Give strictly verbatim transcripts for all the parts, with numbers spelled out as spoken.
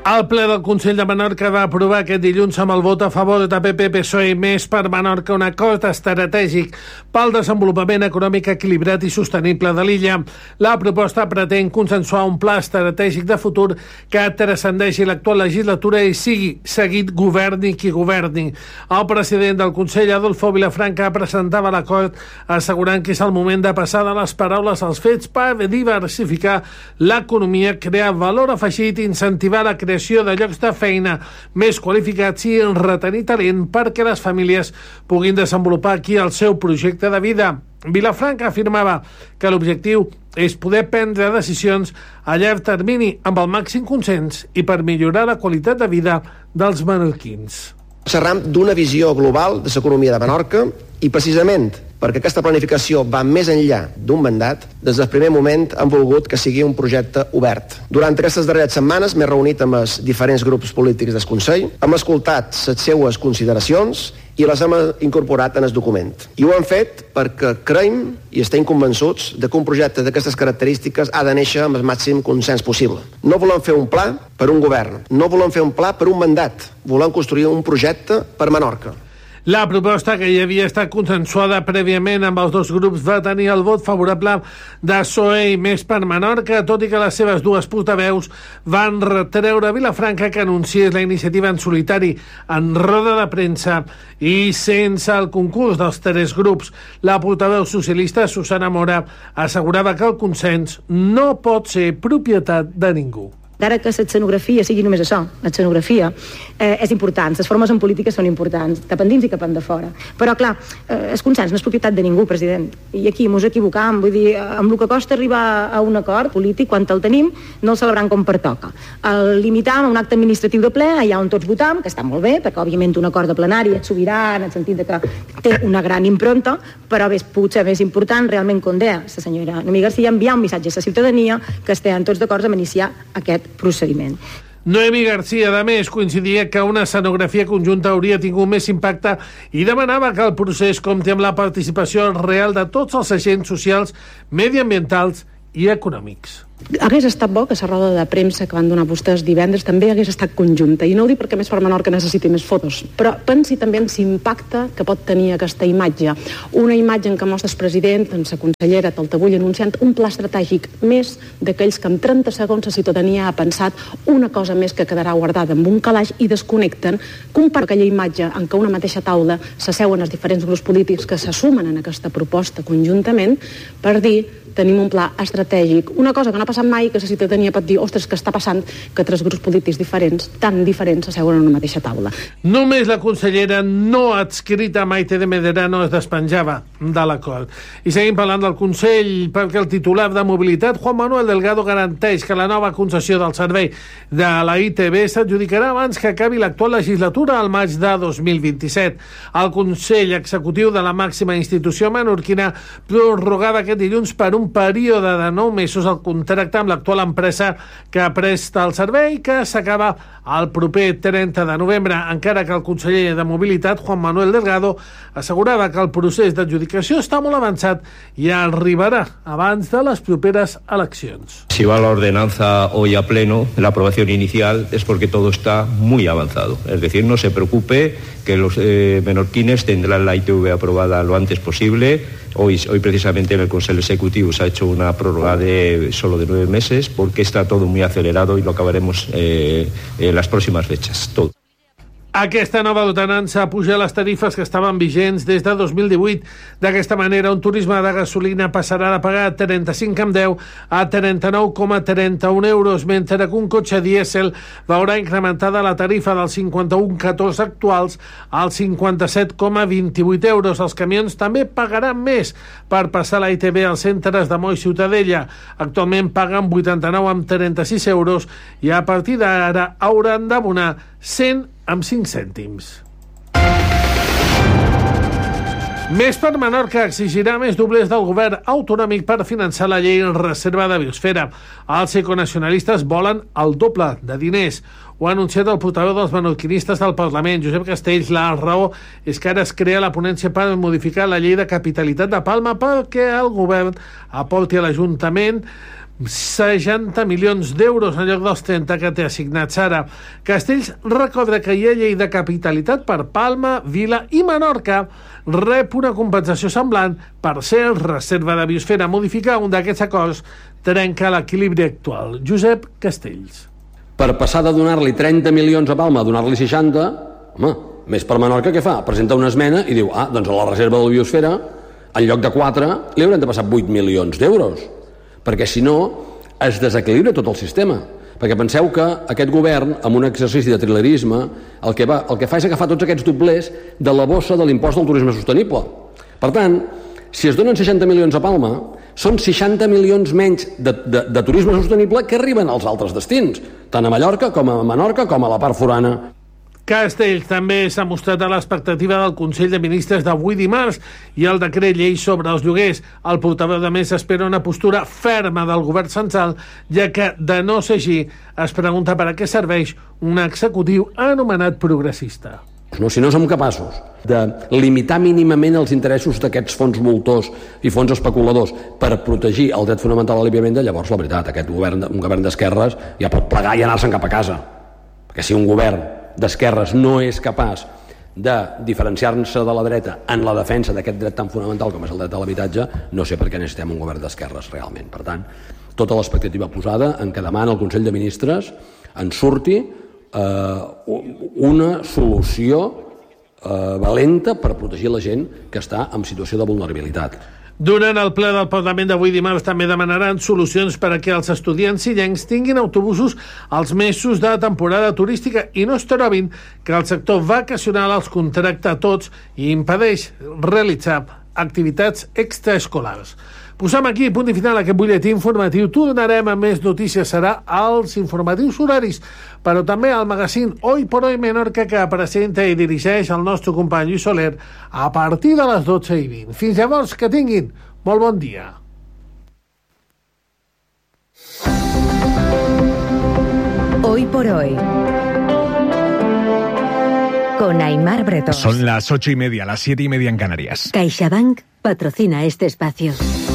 El ple del Consell de Menorca va aprovar aquest dilluns amb el vot a favor de P P, P S O E i Més per Menorca un acord estratègic pel desenvolupament econòmic equilibrat i sostenible de l'illa. La proposta pretén consensuar un pla estratègic de futur que transcendeixi l'actual legislatura i sigui seguit governi qui governi. El president del Consell, Adolfo Vilafranca, presentava l'acord assegurant que és el moment de passar de les paraules als fets per diversificar l'economia, crear valor afegit i incentivar la creació de llocs de feina més qualificats i retenir talent perquè les famílies puguin desenvolupar aquí el seu projecte de vida. Vilafranca afirmava que l'objectiu és poder prendre decisions a llarg termini amb el màxim consens i per millorar la qualitat de vida dels menorquins. Xerram d'una visió global de l'economia de Menorca i precisament perquè aquesta planificació va més enllà d'un mandat, des del primer moment han volgut que sigui un projecte obert. Durant aquestes darreres setmanes m'he reunit amb els diferents grups polítics del Consell, hem escoltat les seues consideracions i les hem incorporat en el document. I ho hem fet perquè creiem i estem convençuts de que un projecte d'aquestes característiques ha de néixer amb el màxim consens possible. No volem fer un pla per un govern, no volem fer un pla per un mandat, volem construir un projecte per Menorca. La proposta, que ja havia estat consensuada prèviament amb els dos grups, va tenir el vot favorable de P S O E i Més per Menorca, tot i que les seves dues portaveus van retreure a Vilafranca que anunciés la iniciativa en solitari en roda de premsa i sense el concurs dels tres grups. La portaveu socialista, Susana Mora, assegurava que el consens no pot ser propietat de ningú. D'ara que l'escenografia sigui només això, l'escenografia, eh, és important, les formes en política són importants, cap endins i cap en de fora. Però, clar, eh, el consens no és propietat de ningú, president. I aquí mos equivocam, vull dir, amb el que costa arribar a un acord polític, quan el tenim, no el celebrem com pertoca. El limitam a un acte administratiu de ple, allà on tots votam, que està molt bé, perquè, òbviament, un acord de plenari és sobirà, en el sentit de que té una gran impronta, però bé, potser més important, realment, com deia la senyora Noemí Garcia, enviar un missatge a la ciutadania que estem tots d'acord amb iniciar aquest procediment. Noemí Garcia, a més, coincidia que una escenografia conjunta hauria tingut més impacte i demanava que el procés compti amb la participació real de tots els agents socials, mediambientals i econòmics. Hagués estat bo que la roda de premsa que van donar vostès divendres també hagués estat conjunta, i no ho dic perquè Més per Menorca necessiti més fotos, però pensi també en l'impacte que pot tenir aquesta imatge, una imatge en què mostra el president, en la consellera Taltabull, anunciant un pla estratègic més d'aquells que en trenta segons la ciutadania ha pensat una cosa més que quedarà guardada en un calaix i desconnecten, compara aquella imatge en què una mateixa taula s'asseuen els diferents grups polítics que s'assumen en aquesta proposta conjuntament per dir tenim un pla estratègic, una cosa que no ha passat mai, que la ciutadania pot dir, ostres, que està passant que tres grups polítics diferents, tan diferents, s'asseuen en una mateixa taula. Només la consellera no adscrita Maite de Medrano es despenjava de l'acord. I seguim parlant del Consell, perquè el titular de Mobilitat, Juan Manuel Delgado, garanteix que la nova concessió del servei de la I T B s'adjudicarà abans que acabi l'actual legislatura al maig de dos mil vint-i-set. El Consell Executiu de la màxima institució menorquina prorrogava aquest dilluns per un període de nou mesos el contracte amb l'actual empresa que presta el servei, que s'acaba el proper trenta de novembre, encara que el conseller de Mobilitat, Juan Manuel Delgado, assegurava que el procés d'adjudicació està molt avançat i arribarà abans de les properes eleccions. Si va la ordenanza hoy a pleno, la aprobación inicial, es porque todo está muy avanzado. Es decir, no se preocupe, que los eh, menorquines tendrán la I T V aprobada lo antes posible. Hoy, hoy precisamente en el Consejo Ejecutivo se ha hecho una prórroga de solo de nueve meses porque está todo muy acelerado y lo acabaremos eh, en las próximas fechas. Todo. Aquesta nova ordenança puja les tarifes que estaven vigents des de dos mil divuit. D'aquesta manera, un turisme de gasolina passarà de pagar trenta-cinc coma deu a trenta-nou coma trenta-un euros, mentre que un cotxe dièsel veurà incrementada la tarifa dels cinquanta-un coma catorze actuals als cinquanta-set coma vint-i-vuit euros. Els camions també pagaran més per passar la I T B als centres de Mo i Ciutadella. Actualment paguen vuitanta-nou coma trenta-sis euros i a partir d'ara hauran d'abonar cent amb cinc cèntims. Més per Menorca exigirà més doblers del govern autonòmic per finançar la llei en reserva de biosfera. Els econacionalistes volen el doble de diners. Ho ha anunciat el portaveu dels menorquinistes del Parlament, Josep Castells. La raó és que ara es crea la ponència per modificar la llei de capitalitat de Palma perquè el govern aporti a l'Ajuntament seixanta milions d'euros en lloc dels trenta que té assignats ara. Castells recorda que hi ha llei de capitalitat per Palma, Vila i Menorca. Rep una compensació semblant per ser reserva de biosfera. Modificar un d'aquests acords trenca l'equilibri actual. Josep Castells. Per passar de donar-li trenta milions a Palma a donar-li seixanta, home, més per Menorca què fa? Presenta una esmena i diu, ah, doncs a la reserva de la biosfera, en lloc de quatre, li haurem de passar vuit milions d'euros. Perquè si no es desequilibra tot el sistema. Perquè penseu que aquest govern, amb un exercici de trilerisme, el que, va, el que fa és agafar tots aquests doblers de la bossa de l'impost del turisme sostenible. Per tant, si es donen seixanta milions a Palma, són seixanta milions menys de, de, de turisme sostenible que arriben als altres destins, tant a Mallorca com a Menorca com a la part forana. Castells també s'ha mostrat a l'expectativa del Consell de Ministres d'avui dimarts i el decret llei sobre els lloguers. El portaveu de Més espera una postura ferma del govern central, ja que, de no ser així, es pregunta per a què serveix un executiu anomenat progressista. No, si no som capaços de limitar mínimament els interessos d'aquests fons voltors i fons especuladors per protegir el dret fonamental a la vivenda, llavors, la veritat, aquest govern, un govern d'esquerres ja pot plegar i anar-se'n cap a casa. Perquè si un govern d'esquerres no és capaç de diferenciar-se de la dreta en la defensa d'aquest dret tan fonamental com és el dret a l'habitatge, no sé per què necessitem un govern d'esquerres realment. Per tant, tota l'expectativa posada en què demà el Consell de Ministres en surti eh, una solució eh, valenta per protegir la gent que està en situació de vulnerabilitat. Durant el ple del Parlament d'avui dimarts també demanaran solucions per a que els estudiants illencs tinguin autobusos als mesos de temporada turística i no es trobin que el sector vacacional els contracta a tots i impedeix realitzar activitats extraescolars. Posem aquí punt i final a aquest butlletí informatiu. Tornarem a més notícies, serà als informatius horaris, però també al magazín Hoy por Hoy Menorca, que presenta i dirigeix el nostre company Lluís Soler a partir de les dotze i vint. Fins llavors, que tinguin molt bon dia. Hoy por Hoy con Aimar Bretón. Son las ocho y media, las siete y media en Canarias. CaixaBank patrocina este espacio.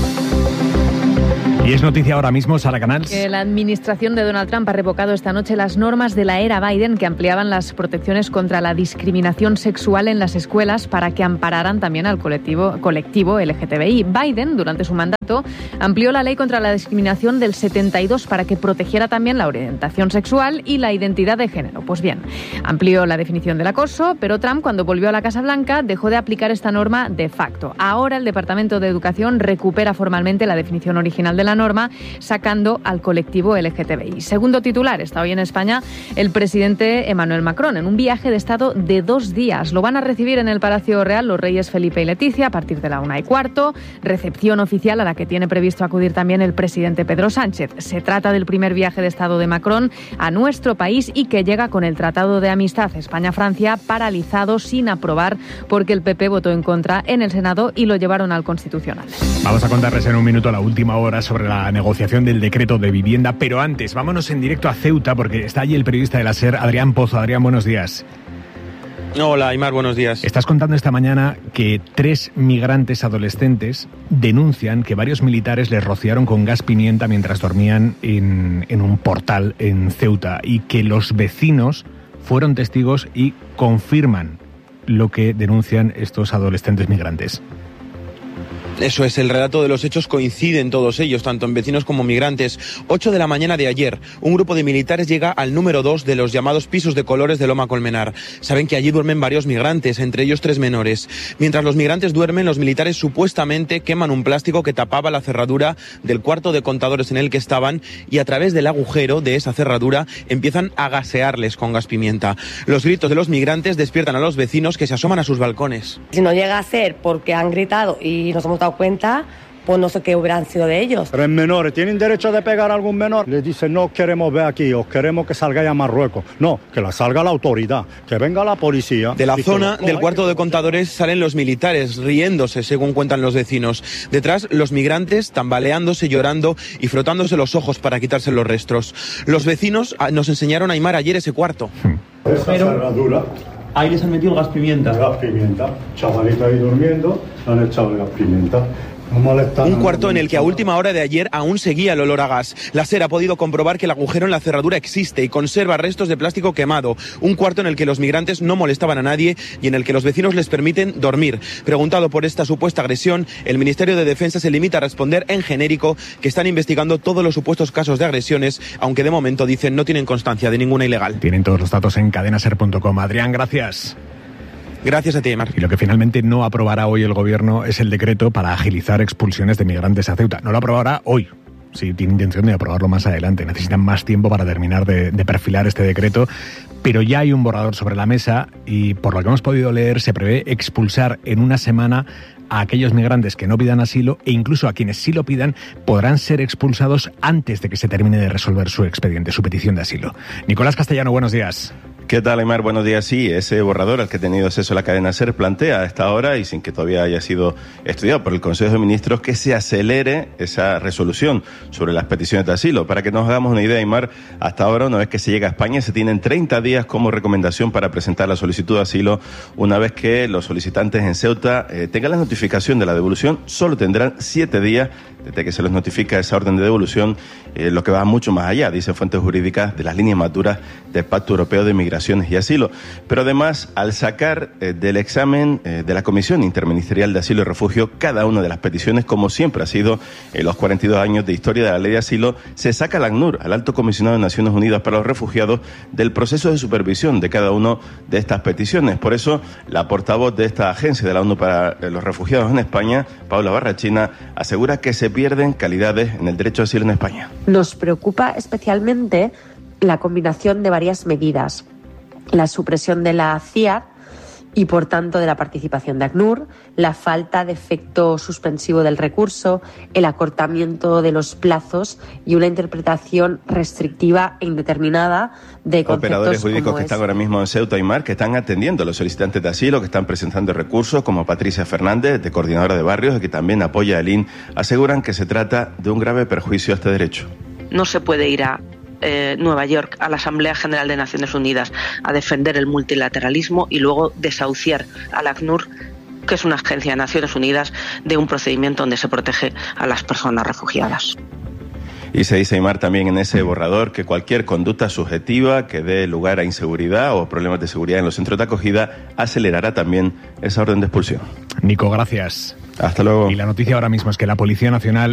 Y es noticia ahora mismo, Sara Canals. Que la administración de Donald Trump ha revocado esta noche las normas de la era Biden que ampliaban las protecciones contra la discriminación sexual en las escuelas para que ampararan también al colectivo, colectivo L G T B I. Biden, durante su mandato, amplió la ley contra la discriminación del setenta y dos para que protegiera también la orientación sexual y la identidad de género. Pues bien, amplió la definición del acoso, pero Trump, cuando volvió a la Casa Blanca, dejó de aplicar esta norma de facto. Ahora el Departamento de Educación recupera formalmente la definición original de la norma, sacando al colectivo L G T B I. Segundo titular, está hoy en España el presidente Emmanuel Macron en un viaje de Estado de dos días. Lo van a recibir en el Palacio Real los reyes Felipe y Leticia a partir de la una y cuarto. Recepción oficial a la que tiene previsto acudir también el presidente Pedro Sánchez. Se trata del primer viaje de Estado de Macron a nuestro país y que llega con el Tratado de Amistad España-Francia paralizado sin aprobar porque el P P votó en contra en el Senado y lo llevaron al Constitucional. Vamos a contarles en un minuto la última hora sobre la negociación del decreto de vivienda, pero antes vámonos en directo a Ceuta porque está allí el periodista de la SER, Adrián Pozo. Adrián, buenos días. Hola, Aimar, buenos días. Estás contando esta mañana que tres migrantes adolescentes denuncian que varios militares les rociaron con gas pimienta mientras dormían en, en un portal en Ceuta y que los vecinos fueron testigos y confirman lo que denuncian estos adolescentes migrantes. Eso es, el relato de los hechos coinciden todos ellos, tanto en vecinos como migrantes. ocho de la mañana de ayer, un grupo de militares llega al número dos de los llamados pisos de colores de Loma Colmenar. Saben que allí duermen varios migrantes, entre ellos tres menores. Mientras los migrantes duermen, los militares supuestamente queman un plástico que tapaba la cerradura del cuarto de contadores en el que estaban y a través del agujero de esa cerradura empiezan a gasearles con gas pimienta. Los gritos de los migrantes despiertan a los vecinos que se asoman a sus balcones. Si no llega a ser porque han gritado y nos hemos dado cuenta, pues no sé qué hubieran sido de ellos. Tres menores, ¿tienen derecho de pegar a algún menor? Les dicen, no queremos ver aquí, os queremos que salgáis a Marruecos. No, que la salga la autoridad, que venga la policía. De la zona del cuarto de contadores salen los militares, riéndose, según cuentan los vecinos. Detrás, los migrantes tambaleándose, llorando y frotándose los ojos para quitarse los restos. Los vecinos nos enseñaron a Aimar ayer ese cuarto. Esa cerradura. Ahí les han metido el gas pimienta. Gas pimienta. Chavalito ahí durmiendo, le han echado el gas pimienta. Un cuarto en el que a última hora de ayer aún seguía el olor a gas. La SER ha podido comprobar que el agujero en la cerradura existe y conserva restos de plástico quemado. Un cuarto en el que los migrantes no molestaban a nadie y en el que los vecinos les permiten dormir. Preguntado por esta supuesta agresión, el Ministerio de Defensa se limita a responder en genérico que están investigando todos los supuestos casos de agresiones, aunque de momento dicen no tienen constancia de ninguna ilegal. Tienen todos los datos en cadena ser punto com. Adrián, gracias. Gracias a ti, Mar. Y lo que finalmente no aprobará hoy el Gobierno es el decreto para agilizar expulsiones de migrantes a Ceuta. No lo aprobará hoy. Sí, tiene intención de aprobarlo más adelante. Necesitan más tiempo para terminar de, de perfilar este decreto. Pero ya hay un borrador sobre la mesa y, por lo que hemos podido leer, se prevé expulsar en una semana a aquellos migrantes que no pidan asilo e incluso a quienes sí lo pidan podrán ser expulsados antes de que se termine de resolver su expediente, su petición de asilo. Nicolás Castellano, buenos días. ¿Qué tal, Aymar? Buenos días. Sí, ese borrador al que ha tenido acceso la cadena SER plantea a esta hora, y sin que todavía haya sido estudiado por el Consejo de Ministros, que se acelere esa resolución sobre las peticiones de asilo. Para que nos hagamos una idea, Aymar, hasta ahora, una vez que se llega a España, se tienen treinta días como recomendación para presentar la solicitud de asilo. Una vez que los solicitantes en Ceuta eh, tengan la notificación de la devolución, solo tendrán siete días desde que se les notifica esa orden de devolución, eh, lo que va mucho más allá, dicen fuentes jurídicas, de las líneas más duras del Pacto Europeo de Migraciones y Asilo. Pero además, al sacar eh, del examen eh, de la Comisión Interministerial de Asilo y Refugio cada una de las peticiones, como siempre ha sido en los cuarenta y dos años de historia de la Ley de Asilo, se saca al ACNUR, al Alto Comisionado de Naciones Unidas para los Refugiados, del proceso de supervisión de cada una de estas peticiones. Por eso, la portavoz de esta agencia de la ONU para los Refugiados en España, Paula Barrachina, asegura que se pierden calidades en el derecho a asilo en España. Nos preocupa especialmente la combinación de varias medidas. La supresión de la C I A D y, por tanto, de la participación de ACNUR, la falta de efecto suspensivo del recurso, el acortamiento de los plazos y una interpretación restrictiva e indeterminada de conceptos. Operadores jurídicos que es... están ahora mismo en Ceuta y Mar, que están atendiendo a los solicitantes de asilo, que están presentando recursos, como Patricia Fernández, de Coordinadora de Barrios, y que también apoya al I N, aseguran que se trata de un grave perjuicio a este derecho. No se puede ir a Eh, Nueva York a la Asamblea General de Naciones Unidas a defender el multilateralismo y luego desahuciar al ACNUR, que es una agencia de Naciones Unidas, de un procedimiento donde se protege a las personas refugiadas. Y se dice, Aymar, también en ese borrador que cualquier conducta subjetiva que dé lugar a inseguridad o problemas de seguridad en los centros de acogida acelerará también esa orden de expulsión. Nico, gracias. Hasta luego. Y la noticia ahora mismo es que la Policía Nacional